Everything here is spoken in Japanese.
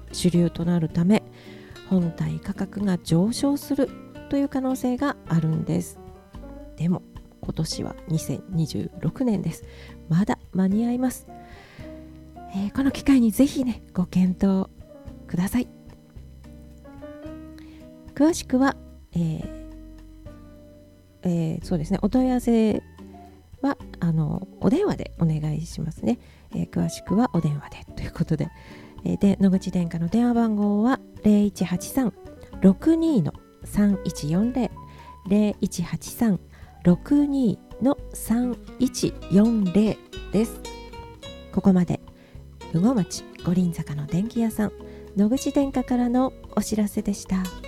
主流となるため、本体価格が上昇するという可能性があるんです。でも今年は2026年です。まだ間に合います。この機会にぜひね、ご検討ください。詳しくは、そうですね、お問い合わせはお電話でお願いしますね。詳しくはお電話でということで、で野口電化の電話番号は0183-62-3140 0183-62-3140です。ここまで羽後町五輪坂の電気屋さん野口電化からのお知らせでした。